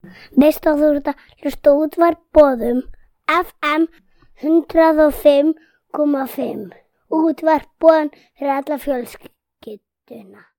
Veist að þú ert að hlusta á Útvarp Boðum FM 105,5. Útvarp Boðum fyrir alla fjölskylduna.